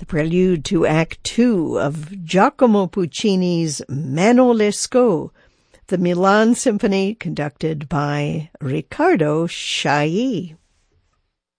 the prelude to Act Two of Giacomo Puccini's Mano Lescaut, the Milan Symphony conducted by Riccardo Chailly.